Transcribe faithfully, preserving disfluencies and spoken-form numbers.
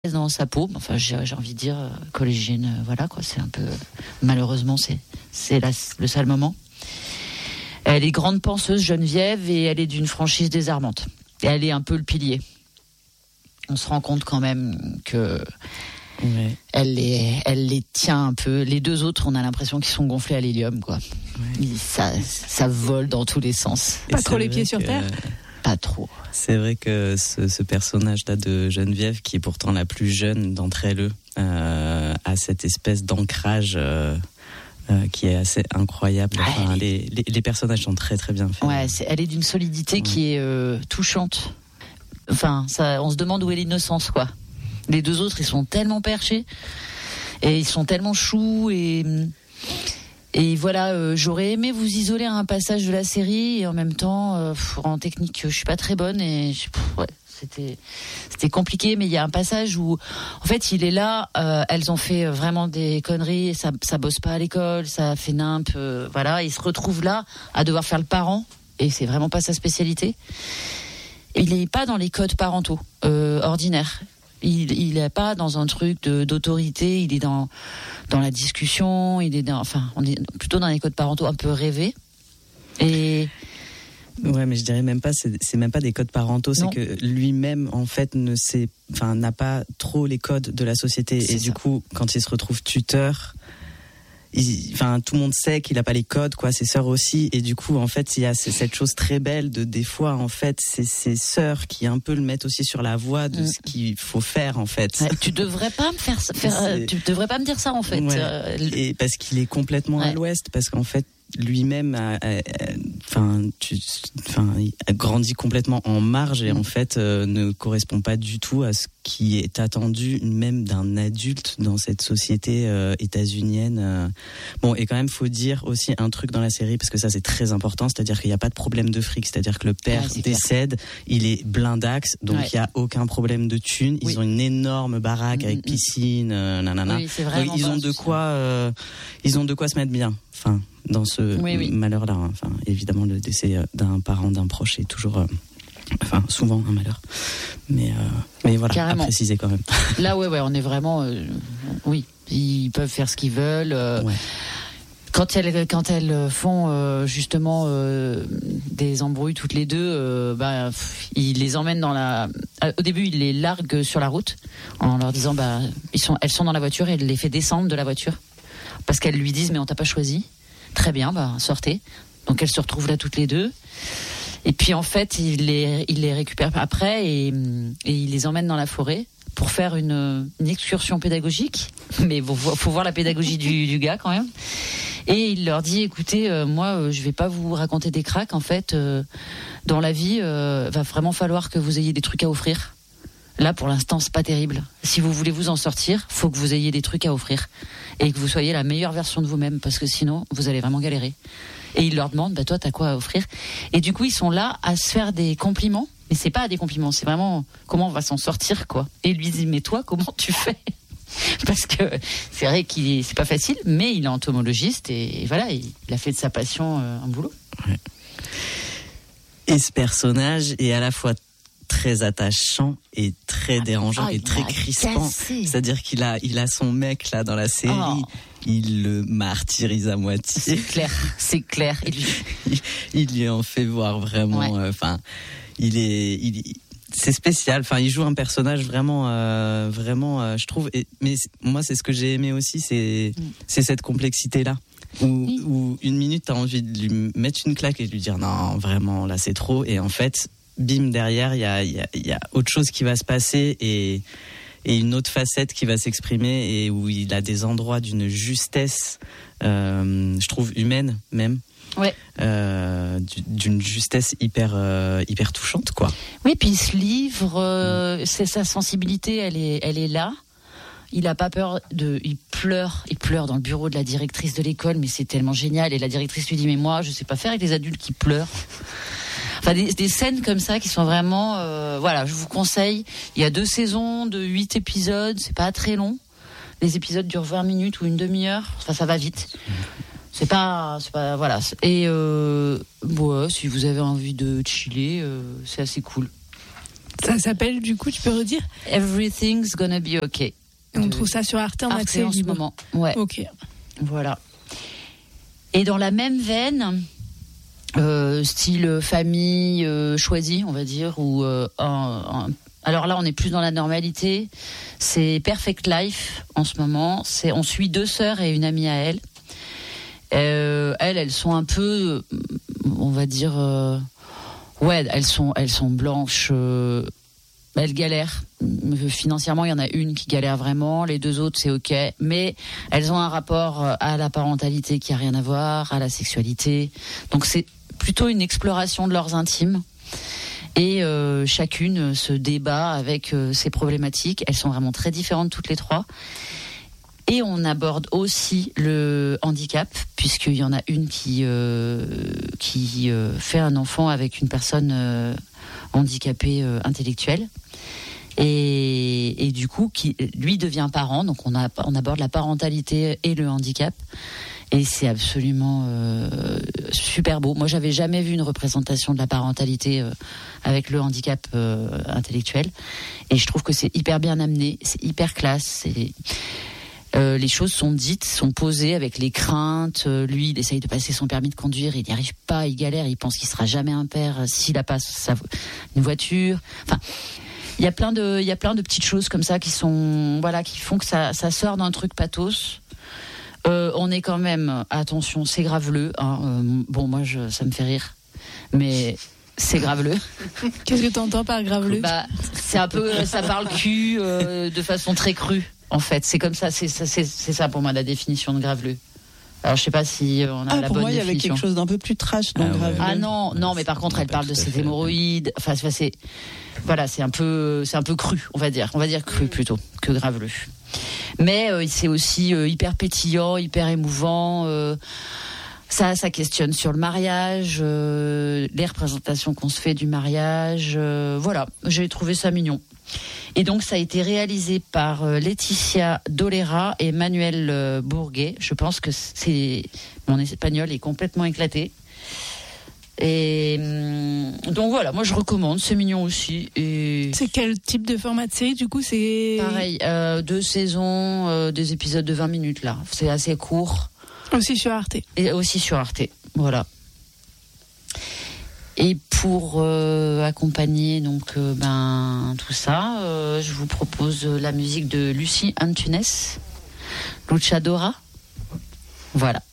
dans sa peau, enfin j'ai, j'ai envie de dire euh, collégienne, euh, voilà quoi, c'est un peu malheureusement c'est c'est la, le sale moment. Elle est grande penseuse, Geneviève, et elle est d'une franchise désarmante. Et elle est un peu le pilier. On se rend compte quand même que ouais. elle les elle les tient un peu. Les deux autres, on a l'impression qu'ils sont gonflés à l'hélium quoi. Ouais. Ça ça vole dans tous les sens. Et pas trop les pieds sur que... terre. Pas trop. C'est vrai que ce, ce personnage-là de Geneviève, qui est pourtant la plus jeune d'entre elles, euh, a cette espèce d'ancrage euh, euh, qui est assez incroyable. Enfin, les, les, les personnages sont très très bien faits. Ouais, c'est, elle est d'une solidité ouais. qui est euh, touchante. Enfin, ça, on se demande où est l'innocence, quoi. Les deux autres, ils sont tellement perchés et ils sont tellement choux et... Et voilà, euh, j'aurais aimé vous isoler à un passage de la série et en même temps, euh, en technique, je suis pas très bonne et je, pff, ouais, c'était c'était compliqué. Mais il y a un passage où, en fait, il est là. Euh, elles ont fait vraiment des conneries. Ça ça bosse pas à l'école, ça fait nimp. Euh, voilà, il se retrouve là à devoir faire le parent et c'est vraiment pas sa spécialité. Et il est pas dans les codes parentaux euh, ordinaires. Il il est pas dans un truc de d'autorité, il est dans dans la discussion, il est dans, enfin on est plutôt dans les codes parentaux un peu rêvés. Et ouais, mais je dirais même pas c'est c'est même pas des codes parentaux, c'est non. que lui-même en fait ne sait enfin n'a pas trop les codes de la société c'est et ça. Du coup quand il se retrouve tuteur, il, enfin tout le monde sait qu'il a pas les codes quoi, ses sœurs aussi et du coup en fait il y a cette chose très belle de des fois en fait c'est ses sœurs qui un peu le mettent aussi sur la voie de mmh. ce qu'il faut faire en fait. Ouais, tu devrais pas me faire, faire tu devrais pas me dire ça en fait. Ouais. Euh, et parce qu'il est complètement ouais. à l'ouest parce qu'en fait lui-même a, a, a, enfin, tu, enfin, il a grandi complètement en marge et mmh. en fait euh, ne correspond pas du tout à ce qui est attendu même d'un adulte dans cette société euh, états-unienne. Euh. Bon, et quand même, faut dire aussi un truc dans la série parce que ça c'est très important, c'est-à-dire qu'il n'y a pas de problème de fric, c'est-à-dire que le père ouais, décède, clair. Il est blindax, donc il ouais. n'y a aucun problème de thunes. Ils oui. ont une énorme baraque mmh, avec piscine, euh, nanana. Oui, c'est vraiment donc ils ont de quoi, euh, ils ont de quoi se mettre bien. Enfin. Dans ce oui, oui. malheur-là, hein. Enfin, évidemment, le décès d'un parent, d'un proche est toujours, euh, enfin, souvent un malheur. Mais, euh, mais voilà, carrément. À préciser quand même. Là, ouais, ouais, on est vraiment, euh, oui, ils peuvent faire ce qu'ils veulent. Euh, ouais. Quand elles, quand elles font euh, justement euh, des embrouilles toutes les deux, euh, bah, ils les emmènent dans la. Au début, ils les larguent sur la route en leur disant, bah, ils sont, elles sont dans la voiture et il les fait descendre de la voiture parce qu'elles lui disent, mais on t'a pas choisi. Très bien, bah, sortez. Donc elles se retrouvent là toutes les deux. Et puis en fait, il les, il les récupère après et, et il les emmène dans la forêt pour faire une, une excursion pédagogique. Mais il faut, faut voir la pédagogie du, du gars quand même. Et il leur dit, écoutez, euh, moi, euh, je vais pas vous raconter des cracks. En fait, euh, dans la vie, euh, va vraiment falloir que vous ayez des trucs à offrir. Là, pour l'instant, c'est pas terrible. Si vous voulez vous en sortir, faut que vous ayez des trucs à offrir et que vous soyez la meilleure version de vous-même, parce que sinon, vous allez vraiment galérer. Et il leur demande, bah toi, t'as quoi à offrir ? Et du coup, ils sont là à se faire des compliments, mais c'est pas des compliments, c'est vraiment comment on va s'en sortir, quoi. Et il lui dit, mais toi, comment tu fais ? Parce que c'est vrai qu'il est, c'est pas facile, mais il est entomologiste et voilà, il, il a fait de sa passion euh, un boulot. Ouais. Et ce personnage est à la fois très attachant et très ah, dérangeant oh, et très crispant. Cassé. C'est-à-dire qu'il a, il a son mec là dans la série, oh. il le martyrise à moitié. C'est clair, c'est clair. Et lui... il, il lui en fait voir vraiment. Enfin, ouais. euh, il est, il, c'est spécial. Enfin, il joue un personnage vraiment, euh, vraiment, euh, je trouve. Et, mais moi, c'est ce que j'ai aimé aussi, c'est, mm. c'est cette complexité là. Où, oui. où une minute t'as envie de lui mettre une claque et de lui dire non, vraiment là c'est trop. Et en fait. Bim, derrière, il y a, y, a, y a autre chose qui va se passer et, et une autre facette qui va s'exprimer et où il a des endroits d'une justesse, euh, je trouve, humaine même. Ouais. Euh, d'une justesse hyper, euh, hyper touchante, quoi. Oui, puis il se livre, euh, mmh. c'est, sa sensibilité, elle est, elle est là. Il a pas peur de, il pleure, il pleure dans le bureau de la directrice de l'école, mais c'est tellement génial. Et la directrice lui dit, mais moi, je sais pas faire avec les adultes qui pleurent. Enfin, des, des scènes comme ça qui sont vraiment, euh, voilà, je vous conseille. Il y a deux saisons de huit épisodes, c'est pas très long. Les épisodes durent vingt minutes ou une demi-heure. Enfin, ça va vite. C'est pas, c'est pas, voilà. Et euh, ouais, si vous avez envie de chiller, euh, c'est assez cool. Ça s'appelle, du coup, tu peux redire? Everything's Gonna Be Okay. Et on trouve ça sur Arte en Arte accès en ce libre. moment. Ouais. Ok. Voilà. Et dans la même veine, euh, style famille euh, choisie, on va dire, ou euh, un, un, alors là, on est plus dans la normalité. C'est Perfect Life en ce moment. C'est, on suit deux sœurs et une amie à elle. Euh, elles, elles sont un peu, on va dire, euh, ouais, elles sont, elles sont blanches. Euh, elles galèrent financièrement. Il y en a une qui galère vraiment. Les deux autres, c'est ok, mais elles ont un rapport à la parentalité qui a rien à voir, à la sexualité. Donc c'est plutôt une exploration de leurs intimes. Et euh, chacune se débat avec euh, ses problématiques. Elles sont vraiment très différentes toutes les trois. Et on aborde aussi le handicap, puisqu'il y en a une qui, euh, qui euh, fait un enfant avec une personne euh, handicapée euh, intellectuelle. Et, et du coup, qui, lui devient parent. Donc on, a, on aborde la parentalité et le handicap. Et c'est absolument euh, super beau. Moi, j'avais jamais vu une représentation de la parentalité euh, avec le handicap euh, intellectuel. Et je trouve que c'est hyper bien amené, c'est hyper classe. C'est... Euh, les choses sont dites, sont posées avec les craintes. Euh, lui, il essaye de passer son permis de conduire, il n'y arrive pas, il galère, il pense qu'il sera jamais un père euh, s'il a pas sa, une voiture. Enfin, il y a plein de, il y a plein de petites choses comme ça qui sont, voilà, qui font que ça, ça sort d'un truc pathos. Euh, on est quand même, attention, c'est graveleux. Hein, euh, bon, moi, je, ça me fait rire, mais c'est graveleux. Qu'est-ce que tu entends par graveleux? Bah, c'est un peu, ça parle cul euh, de façon très crue. En fait, c'est comme ça, c'est, c'est, c'est ça pour moi la définition de graveleux. Alors je sais pas si on a ah, la pour bonne moi, il y avait définition. quelque chose d'un peu plus trash dans Ah, graveleux. ouais. Ah non, non, mais par contre, elle parle de ses hémorroïdes. Enfin, c'est, voilà, c'est un peu, c'est un peu cru, on va dire. On va dire cru plutôt que graveleux. Mais euh, c'est aussi euh, hyper pétillant, hyper émouvant. Euh, ça, ça questionne sur le mariage, euh, les représentations qu'on se fait du mariage. Euh, voilà, j'ai trouvé ça mignon. Et donc ça a été réalisé par euh, Laetitia Dolera et Manuel euh, Bourguet. Je pense que c'est mon espagnol est complètement éclaté. Et hum, donc voilà, moi je recommande, c'est mignon aussi. Et c'est quel type de format de série du coup? C'est pareil, euh, deux saisons, euh, des épisodes de vingt minutes là. C'est assez court. Aussi sur Arte. Et aussi sur Arte, voilà. Et pour euh, accompagner donc euh, ben tout ça, euh, je vous propose la musique de Lucie Antunes, Luchadora. Voilà.